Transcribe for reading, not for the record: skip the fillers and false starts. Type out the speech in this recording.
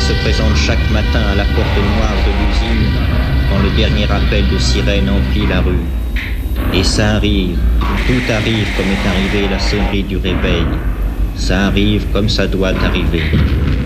se présente chaque matin à la porte noire de l'usine quand le dernier appel de sirène emplit la rue. Et ça arrive, tout arrive comme est arrivé la sonnerie du réveil. Ça arrive comme ça doit arriver.